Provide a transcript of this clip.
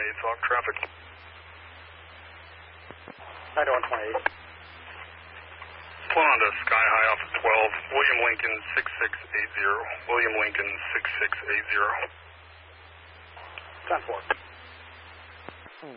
talk traffic. 9128. Pull on to Sky High off of 12, William Lincoln 6680. William Lincoln 6680. 10-4.